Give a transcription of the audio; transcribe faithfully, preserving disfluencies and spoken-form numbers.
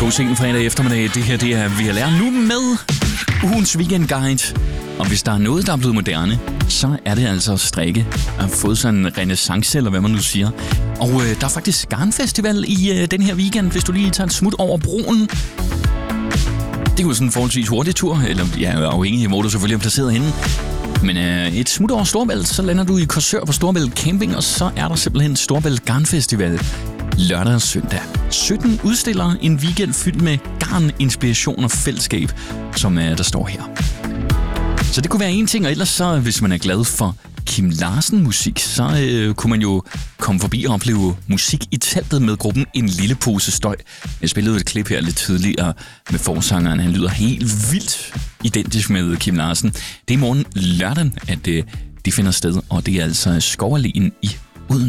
God sen fredag eftermiddag. Det her det er V L R nu med ugens weekendguide. Og hvis der er noget, der er blevet moderne, så er det altså at strikke. Jeg har fået sådan en renaissance, eller hvad man nu siger. Og øh, der er faktisk garnfestival i øh, den her weekend, hvis du lige tager et smut over broen. Det er jo sådan en forholdsvis hurtig tur, eller ja, afhængig af, hvor du selvfølgelig er placeret henne. Men øh, et smut over Storebælt, så lander du i Korsør på Storebælt Camping, og så er der simpelthen Storebælt Garnfestival lørdag og søndag. sytten udstillere, en weekend fyldt med garn, inspiration og fællesskab, som øh, der står her. Så det kunne være en ting, og ellers så, hvis man er glad for Kim Larsen musik, så øh, kunne man jo komme forbi og opleve musik i teltet med gruppen En Lille Pose Støj. Jeg spillede et klip her lidt tidligere med forsangeren. Han lyder helt vildt identisk med Kim Larsen. Det er i morgen lørdag, at øh, de finder sted, og det er altså Skovalleen i